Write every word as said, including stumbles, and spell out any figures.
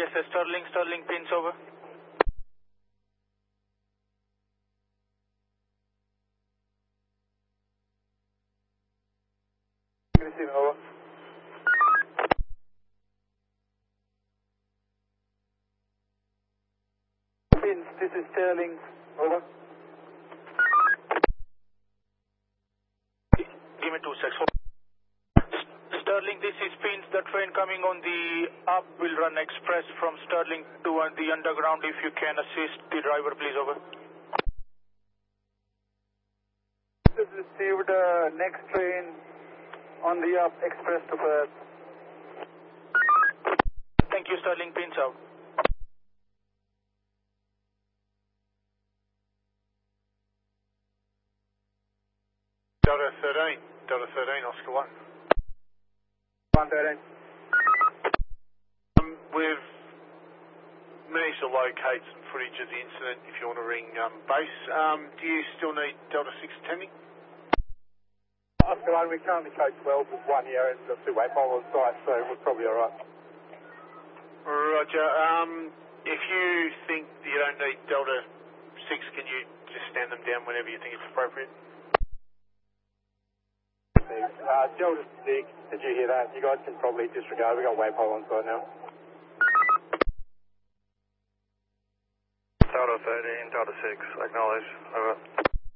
S S Sterling, Sterling pins over. Receiving over. Pins, this is Sterling, over. Give me two seconds. Sterling, this is Pins. The train coming on the up will run express from Sterling to uh, the underground. If you can assist the driver, please, over. This is received uh, next train on the up express to Perth. Thank you, Sterling. Pins out. Delta thirteen, Delta thirteen, Oscar one. one thirteen. Um, we've managed to locate some footage of the incident if you want to ring um, base. Um, do you still need Delta six attending? Oscar one, we currently code twelve with one here and the two-way pole on site, so we're probably alright. Roger. Um, if you think you don't need Delta six, can you just stand them down whenever you think it's appropriate? Uh, Delta six, did you hear that? You guys can probably disregard. We've got waypole on site now. Delta thirteen, Delta six, acknowledge, over.